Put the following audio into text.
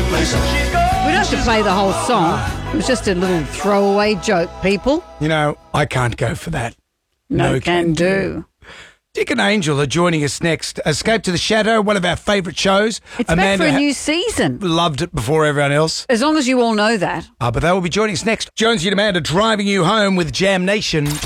We don't have to play the whole song. It was just a little throwaway joke, people. You know, I can't go for that. No can do. Dick and Angel are joining us next. Escape to the Shadow, one of our favourite shows. It's back for a new season. Loved it before everyone else. As long as you all know that. But they will be joining us next. Jonesy and Amanda driving you home with Jam Nation.